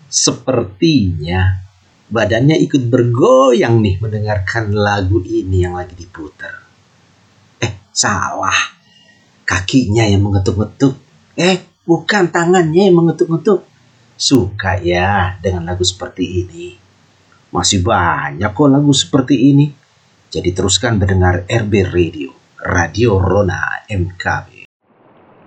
Sepertinya badannya ikut bergoyang nih mendengarkan lagu ini yang lagi diputar. Salah. Kakinya yang mengetuk-ngetuk. Bukan tangannya yang mengetuk-ngetuk. Suka ya dengan lagu seperti ini. Masih banyak kok lagu seperti ini. Jadi teruskan mendengar RB Radio, Radio Rona MKB.